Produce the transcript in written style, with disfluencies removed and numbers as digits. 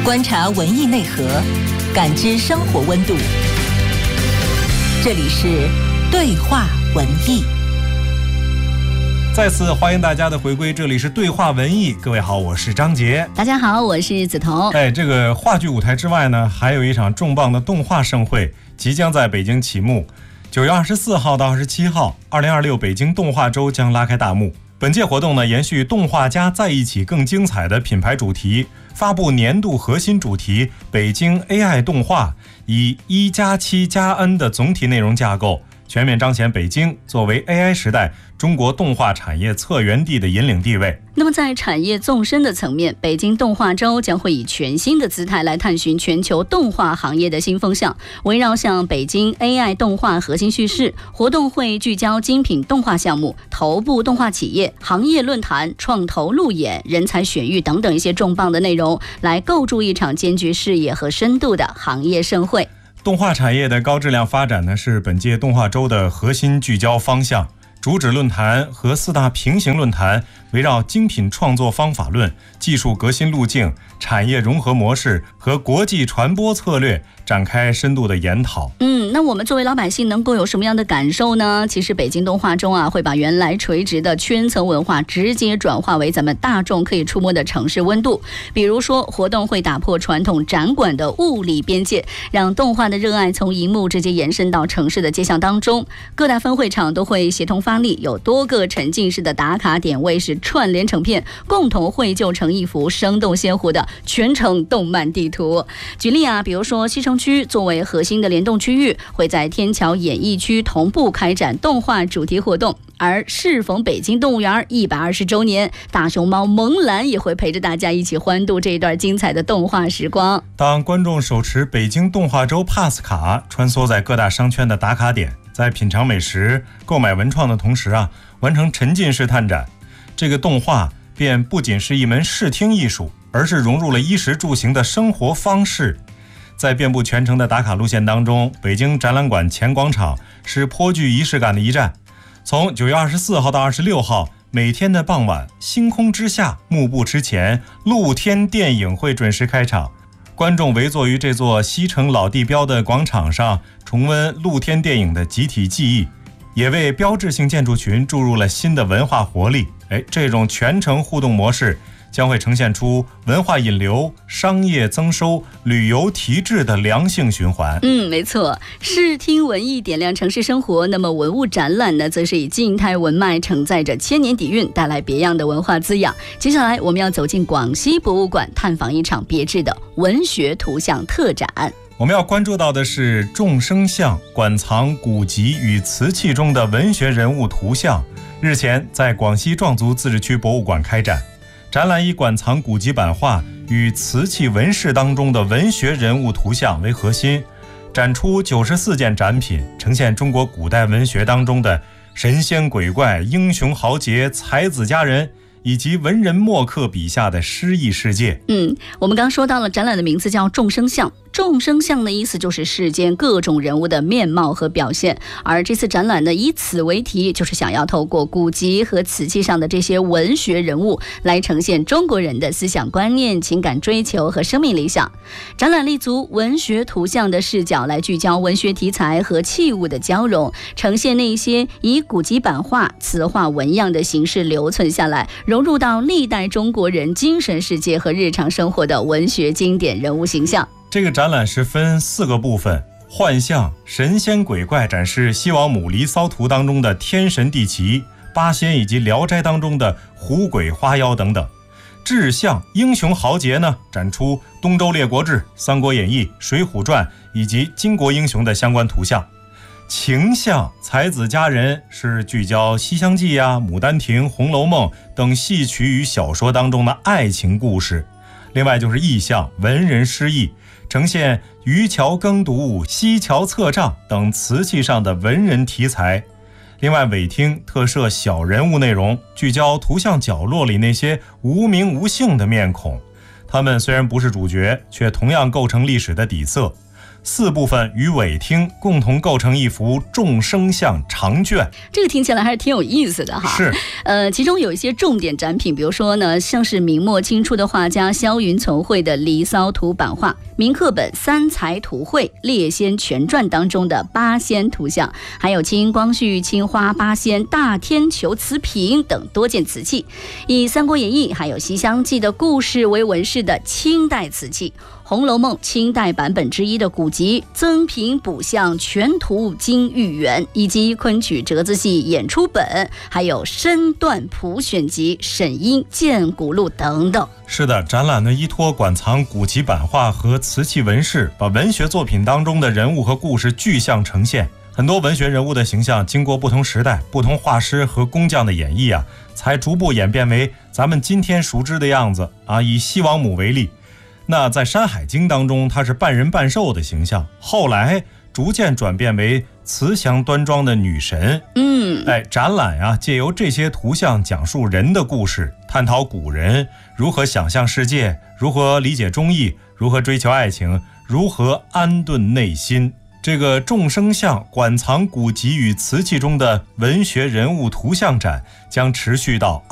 观察文艺内核，感知生活温度。这里是对话文艺。 再次欢迎大家的回归，这里是对话文艺。各位好，我是张杰。 大家好，我是梓潼。 这个话剧舞台之外呢，还有一场重磅的动画盛会即将在北京启幕。9月24号到27号，2026北京动画周将拉开大幕。本届活动呢，延续动画家在一起更精彩的品牌主题，发布年度核心主题北京 AI 动画，以1+7+N 的总体内容架构，全面彰显北京作为 AI 时代中国动画产业策源地的引领地位。 那么在产业纵深的层面，北京动画周将会以全新的姿态来探寻全球动画行业的新风向。围绕像北京 AI 动画核心叙事，活动会聚焦精品动画项目、头部动画企业、行业论坛、创投路演、人才选育等等一些重磅的内容，来构筑一场兼具视野和深度的行业盛会。 动画产业的高质量发展呢，是本届动画周的核心聚焦方向。主旨论坛和4大平行论坛围绕精品创作方法论、技术革新路径、产业融合模式和国际传播策略展开深度的研讨。 那我们作为老百姓能够有什么样的感受呢？其实北京动画周会把原来垂直的圈层文化直接转化为咱们大众可以触摸的城市温度。比如说，活动会打破传统展馆的物理边界，让动画的热爱从荧幕直接延伸到城市的街巷当中。各大分会场都会协同发力，有多个沉浸式的打卡点位是串联成片，共同绘就成一幅生动鲜活的全城动漫地图。举例比如说西城区作为核心的联动区域，会在天桥演艺区同步开展动画主题活动。而适逢北京动物园120周年，大熊猫萌兰也会陪着大家一起欢度这一段精彩的动画时光。 当观众手持北京动画周 Pass 卡穿梭在各大商圈的打卡点，在品尝美食、购买文创的同时完成沉浸式探展，这个动画便不仅是一门视听艺术，而是融入了衣食住行的生活方式。在遍布全城的打卡路线当中，北京展览馆前广场是颇具仪式感的一站。从9月24号到26号，每天的傍晚，星空之下，幕布之前，露天电影会准时开场。观众围坐于这座西城老地标的广场上，重温露天电影的集体记忆，也为标志性建筑群注入了新的文化活力。这种全程互动模式将会呈现出文化引流、商业增收、旅游提质的良性循环。 没错，视听文艺点亮城市生活，那么文物展览呢，则是以静态文脉承载着千年底蕴，带来别样的文化滋养。接下来我们要走进广西博物馆，探访一场别致的文学图像特展。 我们要关注到的是众生相，馆藏古籍与瓷器中的文学人物图像。日前在广西壮族自治区博物馆开展，展览以馆藏古籍版画与瓷器纹饰当中的文学人物图像为核心，展出94件展品，呈现中国古代文学当中的神仙鬼怪、英雄豪杰、才子佳人，以及文人墨客笔下的诗意世界。 我们刚说到了展览的名字叫众生相。众生相的意思就是世间各种人物的面貌和表现，而这次展览呢，以此为题，就是想要透过古籍和瓷器上的这些文学人物，来呈现中国人的思想观念、情感追求和生命理想。展览立足文学图像的视角，来聚焦文学题材和器物的交融，呈现那些以古籍版画、词画纹样的形式留存下来，融入到历代中国人精神世界和日常生活的文学经典人物形象。 这个展览是分4个部分：幻象、神仙鬼怪展示西王母离骚图当中的天神地奇、八仙以及聊斋当中的狐鬼花妖等等；志象、英雄豪杰呢，展出东周列国志、三国演义、水浒传以及巾帼英雄的相关图像；情象、才子佳人是聚焦西厢记牡丹亭、红楼梦等戏曲与小说当中的爱情故事。另外就是意象、文人诗意，呈现渔樵耕读、西樵策杖等瓷器上的文人题材。另外尾厅特设小人物内容，聚焦图像角落里那些无名无姓的面孔，他们虽然不是主角，却同样构成历史的底色。 4部分与尾厅共同构成一幅众生相长卷。 这个听起来还是挺有意思的哈。 是， 其中有一些重点展品，比如说呢，像是明末清初的画家萧云从绘的《离骚图》版画，明课本《三才图绘》《列仙全传》当中的八仙图像，还有清光绪青花八仙大天球瓷瓶等多件瓷器，以《三国演义》还有《西厢记》的故事为纹饰的清代瓷器，《红楼梦》清代版本之一的古籍《增平补相全图金玉园》，以及昆曲折子戏演出本，还有身段谱选集、沈音鉴古录等等。 是的，展览呢依托馆藏古籍版画和瓷器纹饰，把文学作品当中的人物和故事具象呈现。很多文学人物的形象经过不同时代、不同画师和工匠的演绎啊，才逐步演变为咱们今天熟知的样子啊。以西王母为例，那在《山海经》当中，她是半人半兽的形象，后来逐渐转变为慈祥端庄的女神。展览啊，借由这些图像讲述人的故事，探讨古人如何想象世界，如何理解忠义，如何追求爱情，如何安顿内心。这个众生相馆藏古籍与瓷器中的文学人物图像展将持续到